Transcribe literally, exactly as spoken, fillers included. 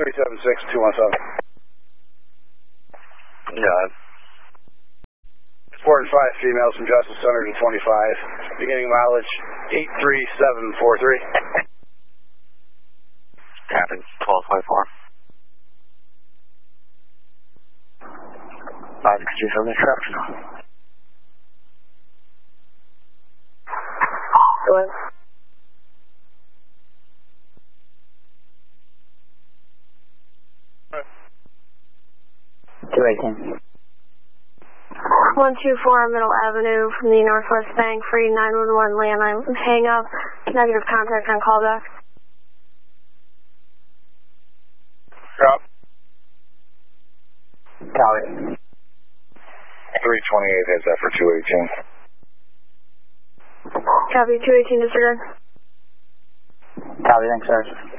three seven six two one seven. Yeah. Four and five females from Justice Center to twenty-five. Beginning mileage eight three seven four three. Captain twelve five four. Five could you have the instruction? Go ahead. two eighteen. one two four Middle Avenue from the Northwest Bank, free nine one one landline. Hang up. Negative contact on callback. Drop. Copy. three twenty-eight heads up for two eighteen. Copy, two eighteen disregard. Copy, thanks, sir.